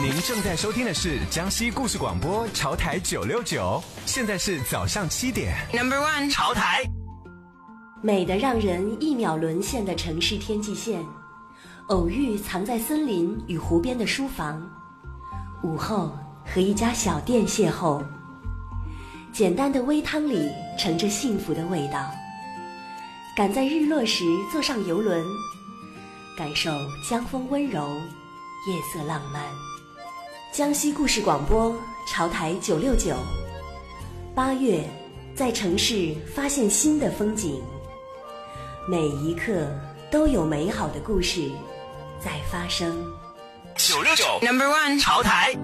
您正在收听的是江西故事广播潮台969，现在是早上7点。 Number one， 潮台。 美得让人一秒沦陷的城市天际线，偶遇藏在森林与湖边的书房，午后和一家小店邂逅，简单的微汤里盛着幸福的味道。赶在日落时坐上游轮，感受江风温柔，夜色浪漫。江西故事广播潮台969，8月在城市发现新的风景，每一刻都有美好的故事在发生。 969 Number one， 潮台。